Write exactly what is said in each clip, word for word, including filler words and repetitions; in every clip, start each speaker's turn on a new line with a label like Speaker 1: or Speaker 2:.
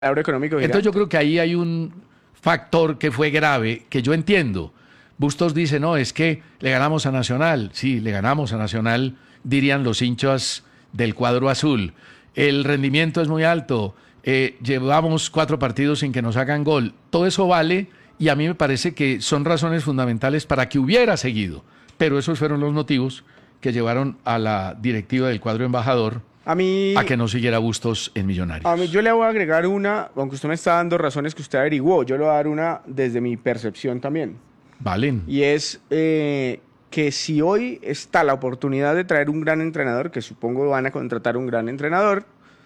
Speaker 1: Ahora económico
Speaker 2: Entonces
Speaker 1: gigante.
Speaker 2: yo creo que ahí hay un factor que fue grave, que yo entiendo. Bustos dice, no, es que le ganamos a Nacional. Sí, le ganamos a Nacional, dirían los hinchas del cuadro azul. El rendimiento es muy alto. Eh, llevamos cuatro partidos sin que nos hagan gol. Todo eso vale y a mí me parece que son razones fundamentales para que hubiera seguido. Pero esos fueron los motivos que llevaron a la directiva del cuadro embajador
Speaker 1: A mí,
Speaker 2: a que no siguiera Bustos en Millonarios.
Speaker 1: a mí yo le voy a agregar una, aunque usted me está dando razones que usted averiguó, yo le voy a dar una desde mi percepción también.
Speaker 2: Valen.
Speaker 1: Y es eh, que si hoy está la oportunidad de traer un gran entrenador, que supongo van a contratar un gran entrenador,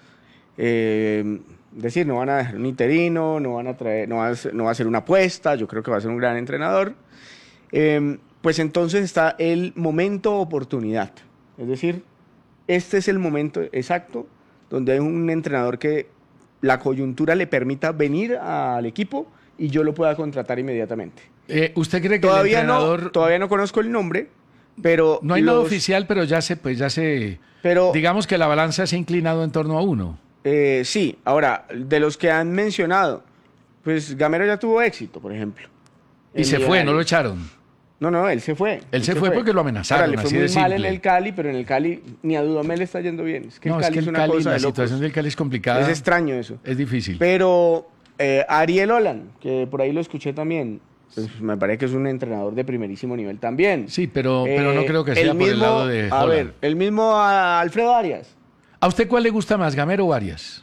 Speaker 1: eh, decir, no van a dejar un interino, no van a traer, no va a, ser, no va a ser una apuesta, yo creo que va a ser un gran entrenador, eh, pues entonces está el momento oportunidad. Es decir, este es el momento exacto donde hay un entrenador que la coyuntura le permita venir al equipo y yo lo pueda contratar inmediatamente.
Speaker 2: Eh, ¿Usted cree que
Speaker 1: Todavía,
Speaker 2: el entrenador...
Speaker 1: no, todavía no conozco el nombre, pero...
Speaker 2: No hay
Speaker 1: los,
Speaker 2: nada oficial, pero ya se, pues ya se...
Speaker 1: Pero,
Speaker 2: digamos que la balanza se ha inclinado en torno a uno.
Speaker 1: Eh, sí, ahora, de los que han mencionado, pues Gamero ya tuvo éxito, por ejemplo.
Speaker 2: Y se fue, no lo echaron.
Speaker 1: No, no, él se fue.
Speaker 2: Él se fue porque lo amenazaron,
Speaker 1: Ahora, le fue
Speaker 2: así
Speaker 1: muy
Speaker 2: de
Speaker 1: mal en
Speaker 2: simple.
Speaker 1: el Cali, pero en el Cali ni a Dudamel le está yendo bien. Es que
Speaker 2: No,
Speaker 1: el
Speaker 2: es
Speaker 1: Cali
Speaker 2: que
Speaker 1: es,
Speaker 2: el
Speaker 1: una
Speaker 2: Cali,
Speaker 1: cosa
Speaker 2: la
Speaker 1: de locos.
Speaker 2: situación del Cali es complicada.
Speaker 1: Es extraño eso.
Speaker 2: Es difícil.
Speaker 1: Pero eh, Ariel Olan, que por ahí lo escuché también, pues me parece que es un entrenador de primerísimo nivel también.
Speaker 2: Sí, pero,
Speaker 1: Eh,
Speaker 2: pero no creo que sea
Speaker 1: el
Speaker 2: por el
Speaker 1: mismo-
Speaker 2: lado de
Speaker 1: A
Speaker 2: Holland.
Speaker 1: ver, el mismo a Alfredo Arias.
Speaker 2: ¿A usted cuál le gusta más, Gamero o Arias?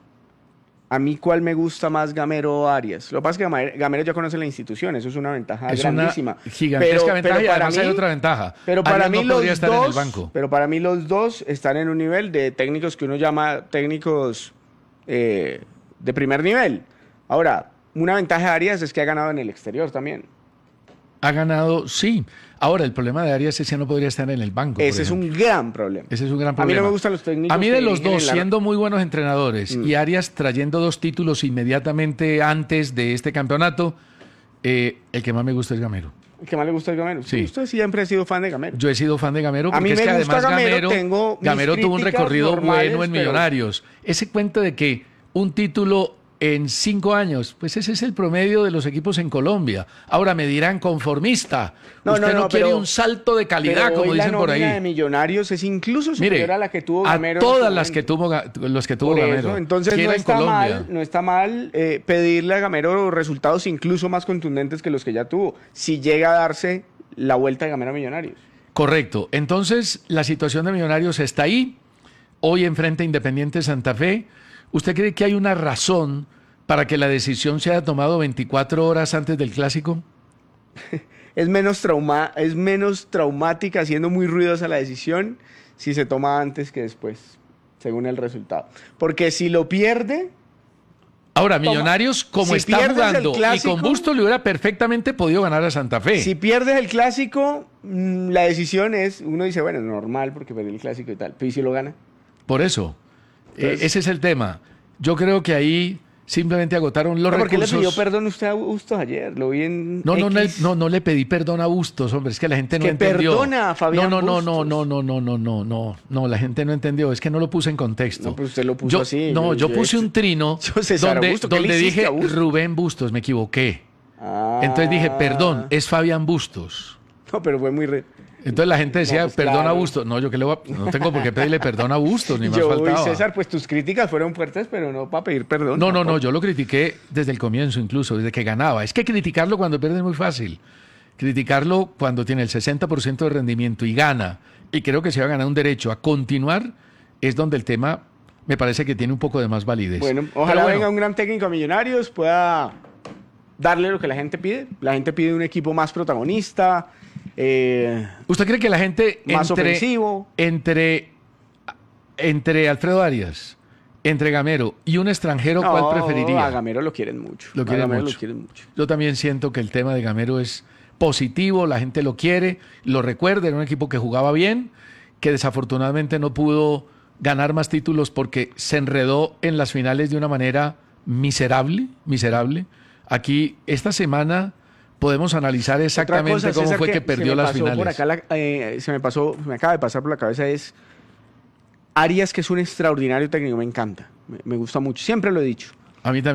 Speaker 1: A mí, ¿cuál me gusta más, Gamero o Arias? Lo que pasa es que Gamero, Gamero ya conoce la institución, eso es una ventaja
Speaker 2: Es
Speaker 1: grandísima.
Speaker 2: una gigantesca
Speaker 1: Pero-
Speaker 2: ventaja
Speaker 1: pero
Speaker 2: y
Speaker 1: para
Speaker 2: además hay
Speaker 1: mí-
Speaker 2: otra ventaja.
Speaker 1: Pero para
Speaker 2: Arias
Speaker 1: mí
Speaker 2: no
Speaker 1: los
Speaker 2: podría estar
Speaker 1: dos,
Speaker 2: en el banco.
Speaker 1: pero para mí los dos están en un nivel de técnicos que uno llama técnicos eh, de primer nivel. Ahora, una ventaja de Arias es que ha ganado en el exterior también.
Speaker 2: Ha ganado, sí. Ahora, el problema de Arias es que no podría estar en el banco.
Speaker 1: Ese
Speaker 2: por
Speaker 1: es
Speaker 2: ejemplo.
Speaker 1: un gran problema.
Speaker 2: Ese es un gran
Speaker 1: A mí
Speaker 2: problema.
Speaker 1: no me gustan los técnicos
Speaker 2: A mí
Speaker 1: que
Speaker 2: de los
Speaker 1: dirigen
Speaker 2: dos,
Speaker 1: en la-
Speaker 2: siendo muy buenos entrenadores
Speaker 1: Mm.
Speaker 2: y Arias trayendo dos títulos inmediatamente antes de este campeonato, eh, el que más me gusta es Gamero.
Speaker 1: El que más le gusta es Gamero.
Speaker 2: Sí.
Speaker 1: Usted siempre ha sido fan de Gamero.
Speaker 2: Yo he sido fan de Gamero
Speaker 1: A
Speaker 2: porque
Speaker 1: mí
Speaker 2: es
Speaker 1: me
Speaker 2: que
Speaker 1: gusta
Speaker 2: además
Speaker 1: Gamero,
Speaker 2: Gamero,
Speaker 1: tengo mis
Speaker 2: Gamero tuvo un
Speaker 1: críticas
Speaker 2: recorrido
Speaker 1: normales,
Speaker 2: bueno en
Speaker 1: pero-
Speaker 2: Millonarios. Ese cuento de que un título en cinco años, pues ese es el promedio de los equipos en Colombia. Ahora me dirán conformista.
Speaker 1: No,
Speaker 2: Usted
Speaker 1: no,
Speaker 2: no,
Speaker 1: no,
Speaker 2: quiere
Speaker 1: pero-
Speaker 2: un salto de calidad,
Speaker 1: Pero
Speaker 2: como
Speaker 1: hoy
Speaker 2: dicen
Speaker 1: la
Speaker 2: por
Speaker 1: nómina de
Speaker 2: ahí.
Speaker 1: Millonarios es incluso superior
Speaker 2: Mire,
Speaker 1: a la que tuvo
Speaker 2: a
Speaker 1: Gamero. en
Speaker 2: todas
Speaker 1: su
Speaker 2: las que
Speaker 1: momento.
Speaker 2: tuvo Ga- los que tuvo
Speaker 1: Por
Speaker 2: Gamero.
Speaker 1: eso, entonces
Speaker 2: ¿Quién
Speaker 1: no
Speaker 2: en
Speaker 1: está,
Speaker 2: Colombia?
Speaker 1: mal, no está mal eh, pedirle a Gamero resultados incluso más contundentes que los que ya tuvo, si llega a darse la vuelta de Gamero a Millonarios.
Speaker 2: Correcto. Entonces, la situación de Millonarios está ahí. Hoy enfrenta a Independiente Santa Fe. ¿Usted cree que hay una razón para que la decisión se haya tomado veinticuatro horas antes del Clásico?
Speaker 1: Es menos, trauma, es menos traumática, siendo muy ruidosa la decisión, si se toma antes que después, según el resultado. Porque si lo pierde,
Speaker 2: Ahora,
Speaker 1: Toma.
Speaker 2: Millonarios, como
Speaker 1: Si
Speaker 2: está
Speaker 1: pierdes el
Speaker 2: jugando y
Speaker 1: Clásico-
Speaker 2: con Bustos le hubiera perfectamente podido ganar a Santa Fe.
Speaker 1: si pierdes el clásico, mm, la decisión es, uno dice, bueno, normal porque perdí el clásico y tal, pero ¿y si lo gana?
Speaker 2: Por eso.
Speaker 1: Entonces-
Speaker 2: Eh, ese es el tema. Yo creo que ahí simplemente agotaron los
Speaker 1: No, ¿por qué le
Speaker 2: recursos.
Speaker 1: pidió perdón usted a Bustos ayer? Lo vi en
Speaker 2: No, no, no,
Speaker 1: X.
Speaker 2: no, no le pedí perdón a Bustos, hombre, es que la gente no
Speaker 1: que
Speaker 2: entendió.
Speaker 1: perdona a Fabián
Speaker 2: no, no, no,
Speaker 1: Bustos.
Speaker 2: no, no, no, no, no, no, no, la gente no entendió, es que no lo puse en contexto.
Speaker 1: No, pero usted lo puso
Speaker 2: Yo-
Speaker 1: así.
Speaker 2: No, yo,
Speaker 1: Yo-
Speaker 2: puse
Speaker 1: yo-
Speaker 2: un trino
Speaker 1: yo, César
Speaker 2: donde,
Speaker 1: Augusto, ¿qué le
Speaker 2: donde
Speaker 1: hiciste
Speaker 2: dije
Speaker 1: a Bustos?
Speaker 2: Rubén Bustos, me equivoqué.
Speaker 1: Ah.
Speaker 2: Entonces dije, perdón, es Fabián Bustos.
Speaker 1: No, pero fue muy... Re...
Speaker 2: Entonces la gente decía,
Speaker 1: No, pues,
Speaker 2: perdón a
Speaker 1: claro.
Speaker 2: Bustos. No, yo que le voy a- no tengo por qué pedirle perdón a Bustos, ni más
Speaker 1: Yo,
Speaker 2: faltaba.
Speaker 1: y César, pues tus críticas fueron fuertes, pero no para pedir perdón.
Speaker 2: No, no, no,
Speaker 1: tampoco.
Speaker 2: yo lo critiqué desde el comienzo incluso, desde que ganaba. Es que criticarlo cuando pierde es muy fácil. Criticarlo cuando tiene el sesenta por ciento de rendimiento y gana, y creo que se va a ganar un derecho a continuar, es donde el tema me parece que tiene un poco de más validez.
Speaker 1: Bueno,
Speaker 2: Pero
Speaker 1: ojalá
Speaker 2: bueno,
Speaker 1: venga un gran técnico a Millonarios, pueda darle lo que la gente pide. La gente pide un equipo más protagonista, eh,
Speaker 2: ¿Usted cree que la gente
Speaker 1: más
Speaker 2: entre,
Speaker 1: ofensivo.
Speaker 2: entre, entre Alfredo Arias, entre Gamero y un extranjero,
Speaker 1: No,
Speaker 2: cuál preferiría?
Speaker 1: a Gamero lo quieren mucho.
Speaker 2: Lo
Speaker 1: A
Speaker 2: quieren
Speaker 1: Gamero
Speaker 2: mucho.
Speaker 1: lo quieren mucho.
Speaker 2: Yo también siento que el tema de Gamero es positivo, la gente lo quiere, lo recuerda, era un equipo que jugaba bien, que desafortunadamente no pudo ganar más títulos porque se enredó en las finales de una manera miserable, miserable. Aquí, esta semana, podemos analizar exactamente
Speaker 1: Otra cosa,
Speaker 2: cómo
Speaker 1: César,
Speaker 2: fue que,
Speaker 1: se
Speaker 2: perdió
Speaker 1: me
Speaker 2: las
Speaker 1: pasó
Speaker 2: finales.
Speaker 1: Por acá la- eh, se me pasó, me acaba de pasar por la cabeza es Arias, que es un extraordinario técnico, me encanta, me, me gusta mucho, siempre lo he dicho.
Speaker 2: A mí también.